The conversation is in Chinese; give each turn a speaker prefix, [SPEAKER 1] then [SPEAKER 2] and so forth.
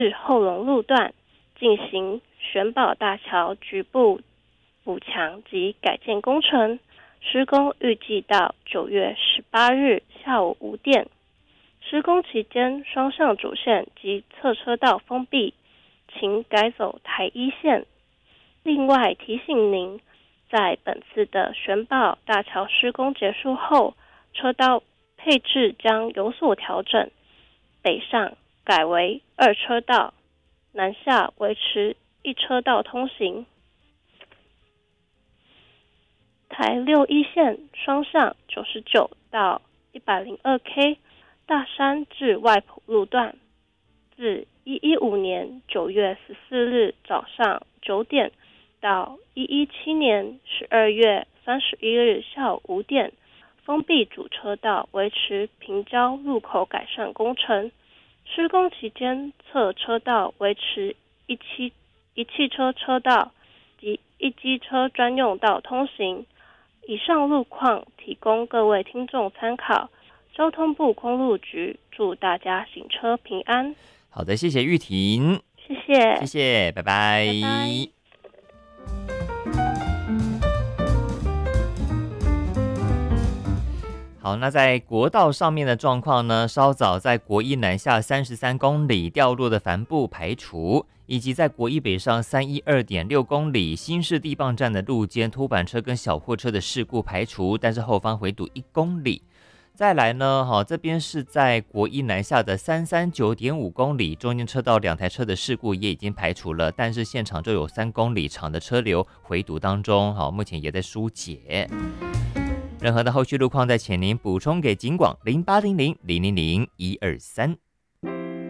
[SPEAKER 1] 至后龙路段进行玄宝大桥局部补强及改建工程，施工预计到9月18日下午5点。施工期间，双向主线及侧车道封闭，请改走台一线。另外提醒您，在本次的玄宝大桥施工结束后，车道配置将有所调整，北上改为2车道，南下维持1车道通行。台61线双向99到102K 大山至外埔路段，自115年9月14日早上9点到117年12月31日下午5点，封闭主车道，维持平交路口改善工程。施工期间，侧车道维持一汽车车道及一机车专用道通行。以上路况提供各位听众参考。交通部公路局祝大家行车平安。
[SPEAKER 2] 好的，谢谢玉婷，
[SPEAKER 1] 谢谢，
[SPEAKER 2] 谢谢，拜拜。
[SPEAKER 1] 拜拜。
[SPEAKER 2] 好，那在国道上面的状况呢？稍早在国一南下33公里掉落的帆布排除，以及在国一北上312.6公里新市地磅站的路肩拖板车跟小货车的事故排除，但是后方回堵1公里。再来呢，这边是在国一南下的339.5公里，中间车道2台车的事故也已经排除了，但是现场就有3公里长的车流回堵当中，目前也在疏解。任何的后续路况再请您补充给警广0800000123。